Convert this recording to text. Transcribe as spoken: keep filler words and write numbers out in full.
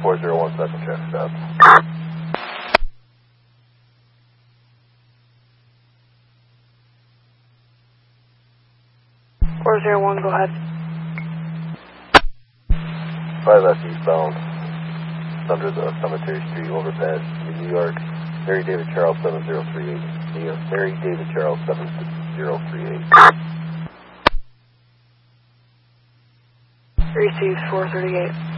four zero one, second traffic stop. four zero one, go ahead. five left eastbound, under the Cemetery Street overpass in New York. Mary David Charles seven zero three eight. New York. Mary David Charles seven zero three eight. Receives four thirty-eight.